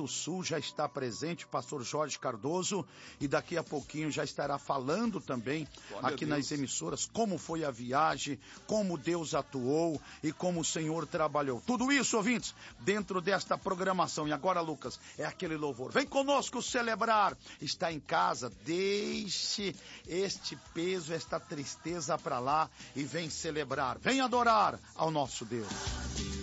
do Sul já está presente, o pastor Jorge Cardoso, e daqui a pouquinho já estará falando também aqui nas emissoras como foi a viagem, como Deus atuou e como o Senhor trabalhou. Tudo isso, ouvintes, dentro desta programação. E agora, Lucas, é aquele louvor. Vem conosco celebrar. Está em casa, deixe este peso, esta tristeza para lá e vem celebrar. Vem adorar ao nosso Deus.